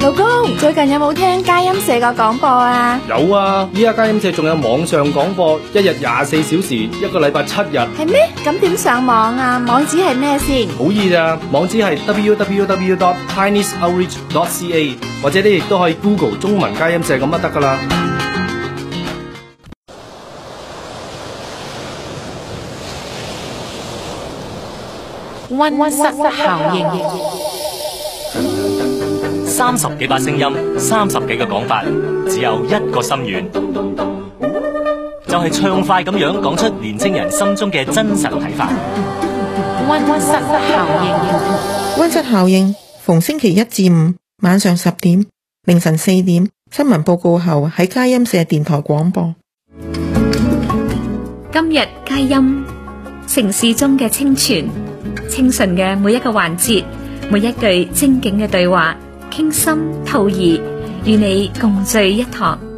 老公，最近有冇聽佳音社個廣播啊？ 有啊，依家佳音社仲有網上廣播，一日24小時，一個禮拜7日。 係咩？咁點上網啊？網址係咩先？ 好易咋，網址係 www.tinysoutreach.ca， 或者你亦都可以 Google 中文佳音社咁就得噶啦。 溫室效應，30幾把聲音，30幾個講法，只有一個心願，就係暢快咁樣講出年青人心中嘅真實睇法。溫室效應， 溫室效應，逢星期1至5晚上10點、凌晨4點新聞報告後喺佳音社電台廣播。 今日佳音，城市中嘅清泉，清純嘅每一個環節，每一句精警嘅對話，傾心吐意，與你共聚一堂。